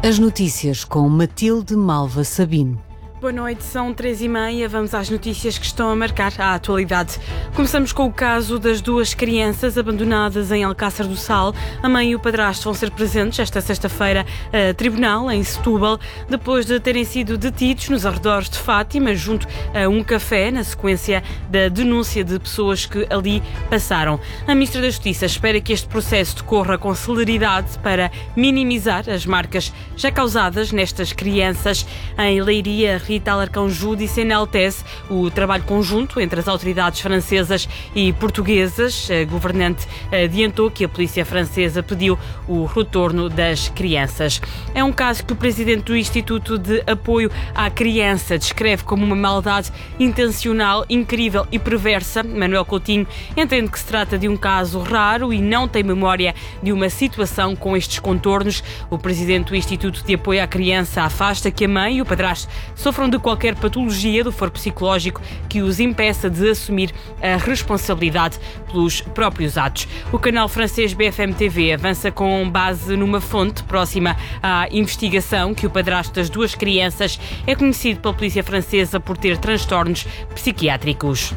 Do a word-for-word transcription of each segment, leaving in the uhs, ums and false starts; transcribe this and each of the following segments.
As notícias com Matilde Malva Sabino. Boa noite, são três e meia, vamos às notícias que estão a marcar a atualidade. Começamos com o caso das duas crianças abandonadas em Alcácer do Sal. A mãe e o padrasto vão ser presentes esta sexta-feira a tribunal, em Setúbal, depois de terem sido detidos nos arredores de Fátima, junto a um café, na sequência da denúncia de pessoas que ali passaram. A Ministra da Justiça espera que este processo decorra com celeridade para minimizar as marcas já causadas nestas crianças. Em Leiria, Rita Alarcão-Ju enaltece o trabalho conjunto entre as autoridades francesas e portuguesas. A governante adiantou que a polícia francesa pediu o retorno das crianças. É um caso que o presidente do Instituto de Apoio à Criança descreve como uma maldade intencional, incrível e perversa. Manuel Coutinho entende que se trata de um caso raro e não tem memória de uma situação com estes contornos. O presidente do Instituto de Apoio à Criança afasta que a mãe e o padrasto sofram de qualquer patologia do foro psicológico que os impeça de assumir a responsabilidade pelos próprios atos. O canal francês B F M T V avança com base numa fonte próxima à investigação que o padrasto das duas crianças é conhecido pela polícia francesa por ter transtornos psiquiátricos.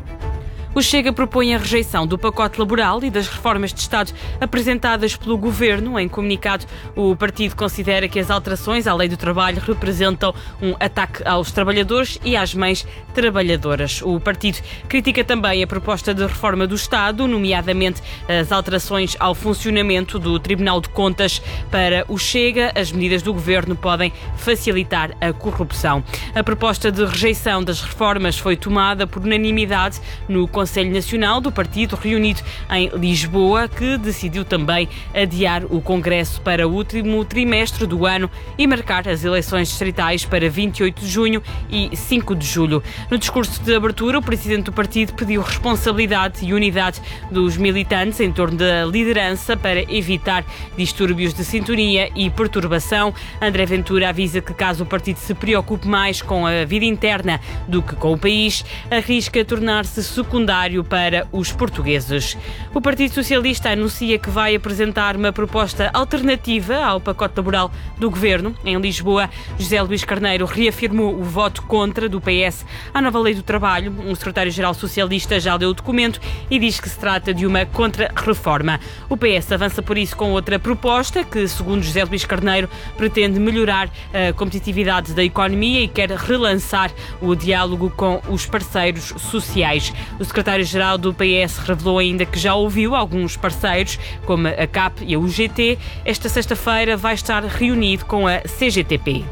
O Chega propõe a rejeição do pacote laboral e das reformas de Estado apresentadas pelo Governo. Em comunicado, o partido considera que as alterações à Lei do Trabalho representam um ataque aos trabalhadores e às mães trabalhadoras. O partido critica também a proposta de reforma do Estado, nomeadamente as alterações ao funcionamento do Tribunal de Contas. Para o Chega, as medidas do Governo podem facilitar a corrupção. A proposta de rejeição das reformas foi tomada por unanimidade no Conselho Nacional do partido, reunido em Lisboa, que decidiu também adiar o Congresso para o último trimestre do ano e marcar as eleições distritais para vinte e oito de junho e cinco de julho. No discurso de abertura, o presidente do partido pediu responsabilidade e unidade dos militantes em torno da liderança para evitar distúrbios de sintonia e perturbação. André Ventura avisa que, caso o partido se preocupe mais com a vida interna do que com o país, arrisca tornar-se secundário para os portugueses. O Partido Socialista anuncia que vai apresentar uma proposta alternativa ao pacote laboral do Governo. Em Lisboa, José Luís Carneiro reafirmou o voto contra do P S à nova Lei do Trabalho. Um secretário-geral socialista já leu o documento e diz que se trata de uma contra-reforma. O P S avança por isso com outra proposta que, segundo José Luís Carneiro, pretende melhorar a competitividade da economia e quer relançar o diálogo com os parceiros sociais. O secretário-geral do P S revelou ainda que já ouviu alguns parceiros, como a C A P e a U G T. Esta sexta-feira vai estar reunido com a C G T P.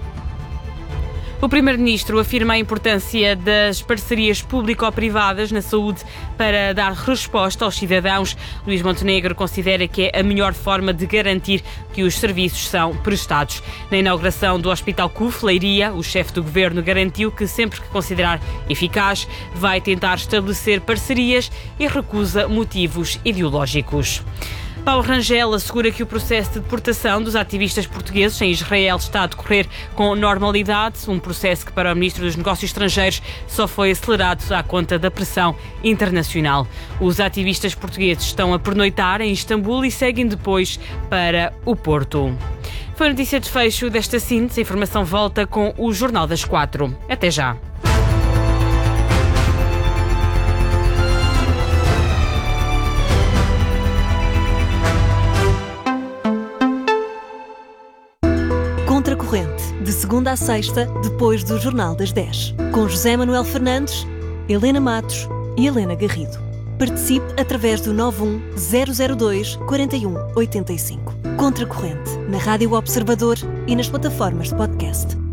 O primeiro-ministro afirma a importância das parcerias público-privadas na saúde para dar resposta aos cidadãos. Luís Montenegro considera que é a melhor forma de garantir que os serviços são prestados. Na inauguração do Hospital C U F Leiria, o chefe do governo garantiu que, sempre que considerar eficaz, vai tentar estabelecer parcerias e recusa motivos ideológicos. Paulo Rangel assegura que o processo de deportação dos ativistas portugueses em Israel está a decorrer com normalidade, um processo que para o Ministro dos Negócios Estrangeiros só foi acelerado à conta da pressão internacional. Os ativistas portugueses estão a pernoitar em Istambul e seguem depois para o Porto. Foi a notícia de fecho desta síntese. A informação volta com o Jornal das Quatro. Até já. Contracorrente, de segunda a sexta, depois do Jornal das dez. Com José Manuel Fernandes, Helena Matos e Helena Garrido. Participe através do nove um zero zero dois quatro um oito cinco. Contracorrente, na Rádio Observador e nas plataformas de podcast.